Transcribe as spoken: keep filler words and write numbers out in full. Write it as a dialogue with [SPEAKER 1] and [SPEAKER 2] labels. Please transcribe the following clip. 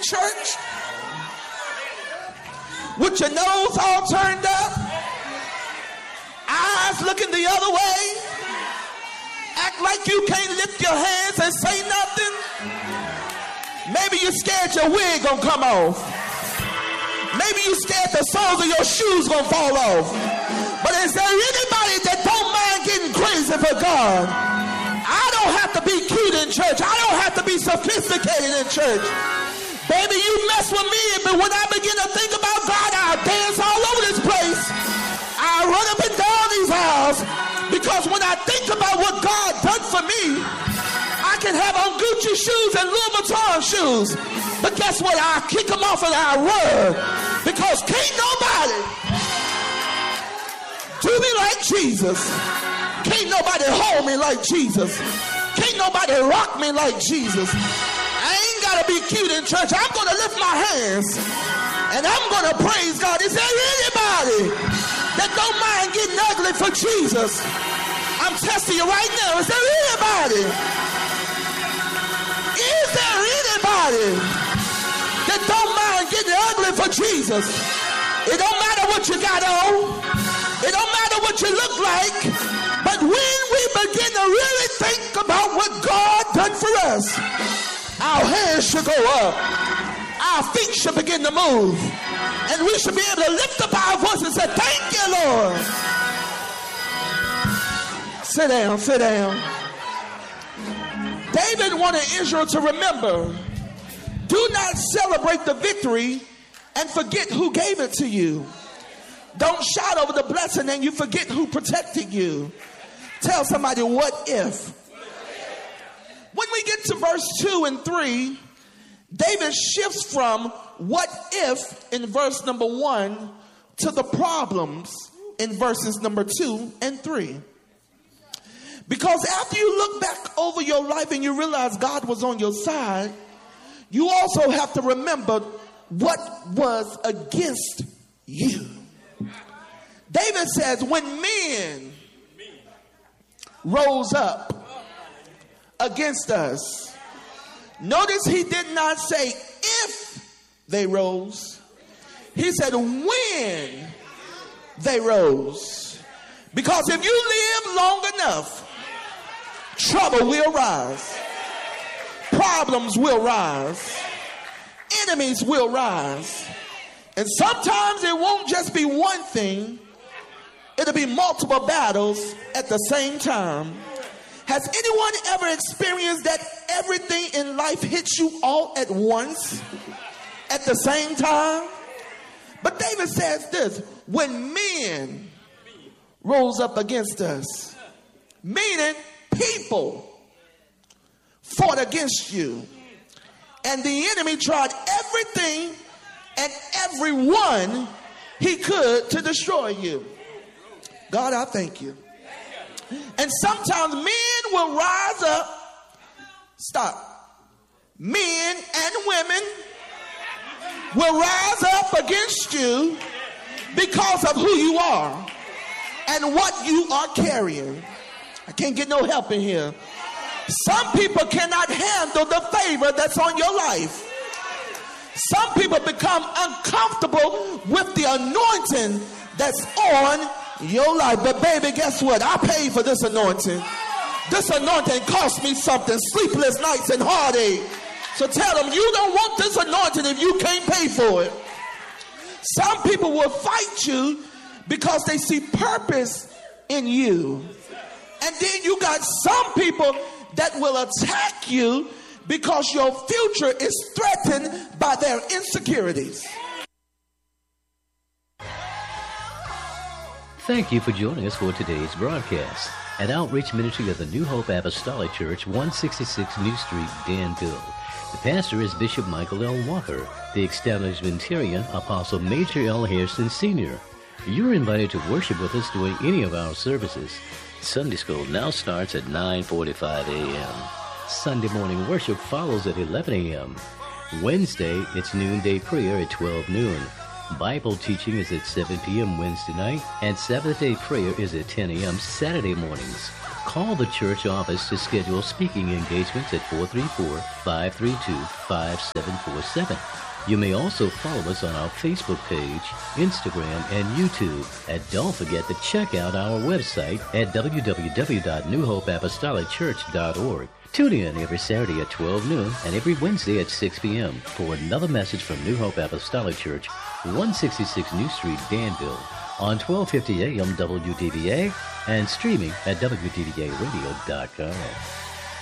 [SPEAKER 1] church with your nose all turned up, eyes looking the other way, act like you can't lift your hands and say nothing. Maybe you're scared your wig gonna come off. Maybe you're scared the soles of your shoes gonna fall off. But is there anybody that don't mind getting crazy for God? I don't have to be cute in church. I don't have to be sophisticated in church. Baby, you mess with me, but when I begin to think about God, I'll dance all over this place. I'll run up and down these aisles, because when I think about what God done for me, I can have on Gucci shoes and Louis Vuitton shoes. But guess what? I'll kick them off and I'll run, because can't nobody do me like Jesus. Can't nobody hold me like Jesus. Can't nobody rock me like Jesus. I ain't gotta be cute in church. I'm gonna lift my hands and I'm gonna praise God. Is there anybody that don't mind getting ugly for Jesus? I'm testing you right now. Is there anybody? Is there anybody that don't mind getting ugly for Jesus? It don't matter what you got on. It don't matter what you look like. But when we begin to really think about what God done for us, our hands should go up. Our feet should begin to move. And we should be able to lift up our voice and say, thank you, Lord. Sit down, sit down. David wanted Israel to remember, do not celebrate the victory and forget who gave it to you. Don't shout over the blessing and you forget who protected you. Tell somebody, what if? When we get to verse two and three, David shifts from what if in verse number one to the problems in verses number two and three. Because after you look back over your life and you realize God was on your side, you also have to remember what was against you. David says, when men rose up against us, notice he did not say if they rose. He said when they rose. Because if you live long enough, trouble will rise. Problems will rise. Enemies will rise. And sometimes it won't just be one thing. It'll be multiple battles at the same time. Has anyone ever experienced that everything in life hits you all at once, at the same time? But David says this, when men rose up against us, meaning people fought against you, and the enemy tried everything and everyone he could to destroy you. God, I thank you. And sometimes men will rise up. Stop. Men and women will rise up against you because of who you are and what you are carrying. I can't get no help in here. Some people cannot handle the favor that's on your life. Some people become uncomfortable with the anointing that's on your life. But baby, guess what? I paid for this anointing. This anointing cost me something. Sleepless nights and heartache. So tell them, you don't want this anointing if you can't pay for it. Some people will fight you because they see purpose in you. And then you got some people that will attack you because your future is threatened by their insecurities.
[SPEAKER 2] Thank you for joining us for today's broadcast. An outreach ministry of the New Hope Apostolic Church, one sixty-six New Street, Danville. The pastor is Bishop Michael L. Walker. The establishmentarian, Apostle Major L. Hairston Senior You're invited to worship with us during any of our services. Sunday school now starts at nine forty-five a.m. Sunday morning worship follows at eleven a.m. Wednesday, it's noonday prayer at twelve noon. Bible teaching is at seven p.m. Wednesday night, and Sabbath day prayer is at ten a.m. Saturday mornings. Call the church office to schedule speaking engagements at four three four, five three two, five seven four seven. You may also follow us on our Facebook page, Instagram, and YouTube. And don't forget to check out our website at w w w dot new hope apostolic church dot org. Tune in every Saturday at twelve noon and every Wednesday at six p.m. for another message from New Hope Apostolic Church, one sixty-six New Street, Danville, on twelve fifty a.m. W D V A and streaming at w d v a radio dot com.